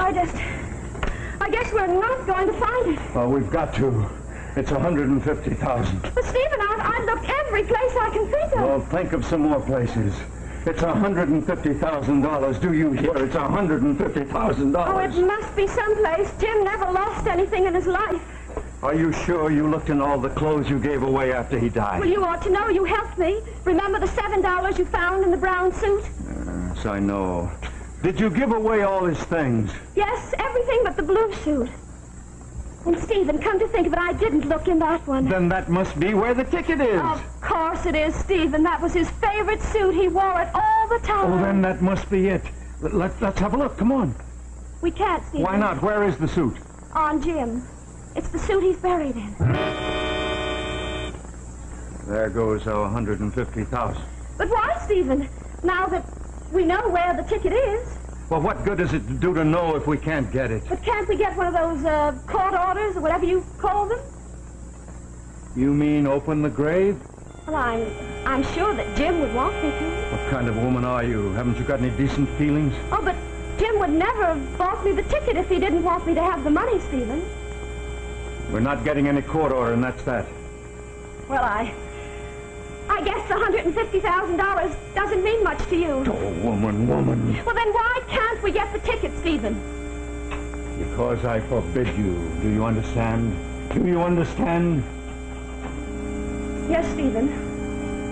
I guess we're not going to find it. Well, we've got to. It's $150,000. But, Stephen, I've looked every place I can think of. Well, think of some more places. It's $150,000. Do you hear? It's $150,000. Oh, it must be someplace. Jim never lost anything in his life. Are you sure you looked in all the clothes you gave away after he died? Well, you ought to know. You helped me. Remember the $7 you found in the brown suit? Yes, I know. Did you give away all his things? Yes, everything but the blue suit. And, Stephen, come to think of it, I didn't look in that one. Then that must be where the ticket is. Of course it is, Stephen. That was his favorite suit. He wore it all the time. Oh, then that must be it. Let's have a look. Come on. We can't, Stephen. Why not? Where is the suit? On Jim. It's the suit he's buried in. There goes our $150,000. But why, Stephen? Now that we know where the ticket is. Well, what good does it do to know if we can't get it? But can't we get one of those court orders or whatever you call them? You mean open the grave? Well, I'm sure that Jim would want me to. What kind of woman are you? Haven't you got any decent feelings? Oh, but Jim would never have bought me the ticket if he didn't want me to have the money, Stephen. We're not getting any court order, and that's that. Well, I guess the $150,000 doesn't mean much to you. Oh, woman. Well, then why can't we get the ticket, Stephen? Because I forbid you. Do you understand? Do you understand? Yes, Stephen.